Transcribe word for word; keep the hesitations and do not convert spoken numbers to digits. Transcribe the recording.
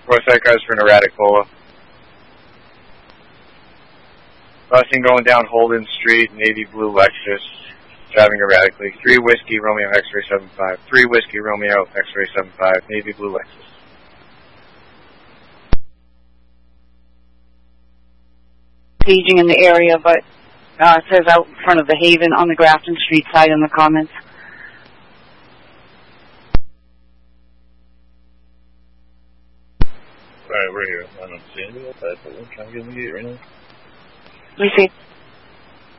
four site cars for an erratic polo. Busing going down Holden Street, navy blue Lexus, driving erratically. three Whiskey Romeo X-ray seven five. three Whiskey Romeo X-ray seven five, navy blue Lexus. Paging in the area, but uh, it says out in front of the Haven on the Grafton Street side in the comments. Alright, we're here. I don't see anybody outside, but we're trying to get in the gate right now. We see.